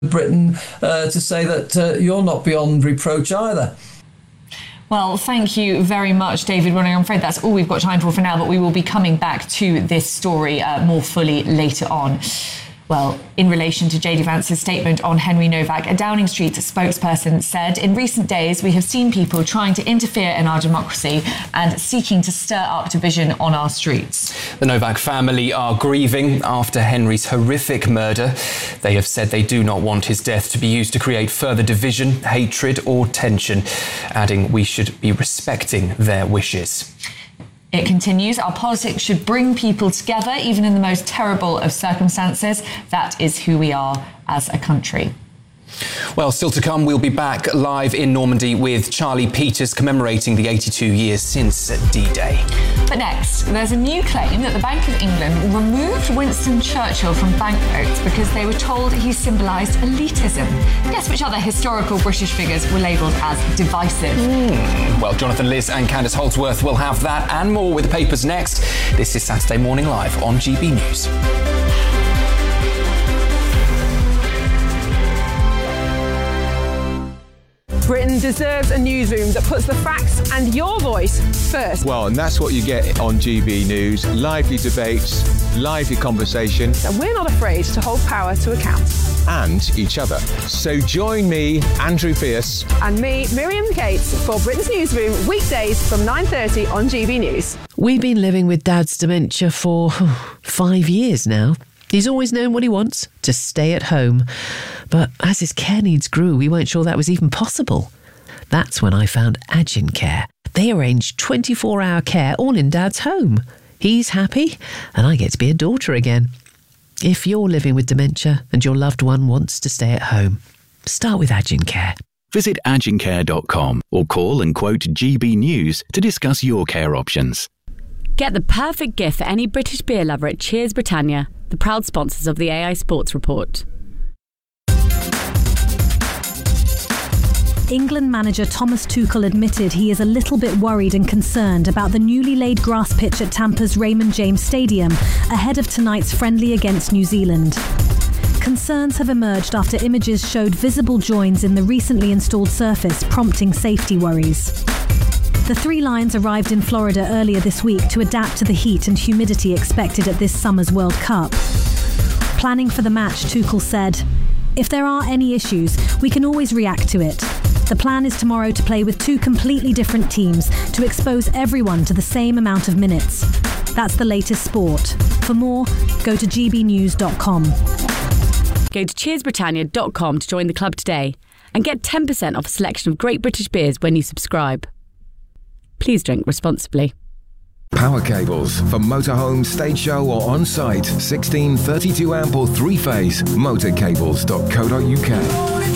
Britain to say that you're not beyond reproach either. Well, thank you very much, David Ronning. I'm afraid that's all we've got time for now, but we will be coming back to this story more fully later on. Well, in relation to JD Vance's statement on Henry Novak, a Downing Street spokesperson said, in recent days, we have seen people trying to interfere in our democracy and seeking to stir up division on our streets. The Novak family are grieving after Henry's horrific murder. They have said they do not want his death to be used to create further division, hatred or tension, adding we should be respecting their wishes. It continues, our politics should bring people together, even in the most terrible of circumstances. That is who we are as a country. Well, still to come, we'll be back live in Normandy with Charlie Peters commemorating the 82 years since D-Day. But next, there's a new claim that the Bank of England removed Winston Churchill from banknotes because they were told he symbolised elitism. Guess which other historical British figures were labelled as divisive? Well, Jonathan Liz and Candice Holdsworth will have that and more with the papers next. This is Saturday Morning Live on GB News. Britain deserves a newsroom that puts the facts and your voice first. Well, and that's what you get on GB News. Lively debates, lively conversation. And we're not afraid to hold power to account. And each other. So join me, Andrew Pierce. And me, Miriam Cates, for Britain's Newsroom, weekdays from 9:30 on GB News. We've been living with Dad's dementia for 5 years now. He's always known what he wants, to stay at home. But as his care needs grew, we weren't sure that was even possible. That's when I found Agincare. They arranged 24-hour care all in Dad's home. He's happy, and I get to be a daughter again. If you're living with dementia and your loved one wants to stay at home, start with Agincare. Visit agincare.com or call and quote GB News to discuss your care options. Get the perfect gift for any British beer lover at Cheers Britannia, the proud sponsors of the AI Sports Report. England manager Thomas Tuchel admitted he is a little bit worried and concerned about the newly laid grass pitch at Tampa's Raymond James Stadium ahead of tonight's friendly against New Zealand. Concerns have emerged after images showed visible joins in the recently installed surface, prompting safety worries. The Three Lions arrived in Florida earlier this week to adapt to the heat and humidity expected at this summer's World Cup. Planning for the match, Tuchel said, "If there are any issues, we can always react to it. The plan is tomorrow to play with two completely different teams to expose everyone to the same amount of minutes. That's the latest sport. For more, go to gbnews.com. Go to cheersbritannia.com to join the club today and get 10% off a selection of great British beers when you subscribe. Please drink responsibly. Power cables for motorhome, stage show or on-site. 16, 32 amp or 3-phase. Motorcables.co.uk.